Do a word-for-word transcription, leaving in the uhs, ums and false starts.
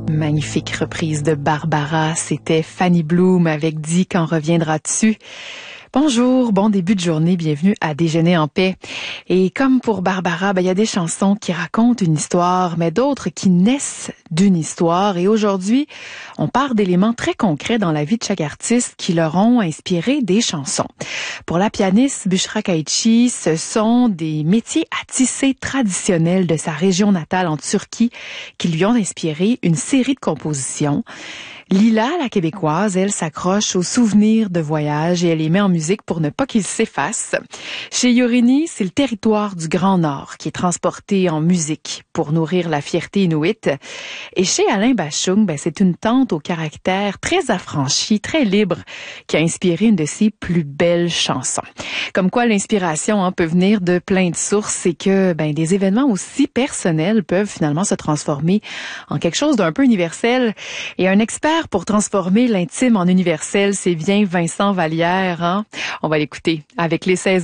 Magnifique reprise de Barbara, c'était Fanny Bloom avec Dis quand reviendras-tu. Bonjour, bon début de journée, bienvenue à Déjeuner en paix. Et comme pour Barbara, ben, il y a des chansons qui racontent une histoire, mais d'autres qui naissent d'une histoire. Et aujourd'hui, on part d'éléments très concrets dans la vie de chaque artiste qui leur ont inspiré des chansons. Pour la pianiste Bushra Kaychi, ce sont des métiers à tisser traditionnels de sa région natale en Turquie qui lui ont inspiré une série de compositions. Lila, la québécoise, elle s'accroche aux souvenirs de voyage et elle les met en musique pour ne pas qu'ils s'effacent. Chez Yorini, c'est le territoire du Grand Nord qui est transporté en musique pour nourrir la fierté inuite. Et chez Alain Bachung, ben, c'est une tante au caractère très affranchi, très libre, qui a inspiré une de ses plus belles chansons. Comme quoi l'inspiration hein, peut venir de plein de sources et que ben, des événements aussi personnels peuvent finalement se transformer en quelque chose d'un peu universel. Et un expert pour transformer l'intime en universel, c'est bien Vincent Vallière. Hein? On va l'écouter avec les saisons.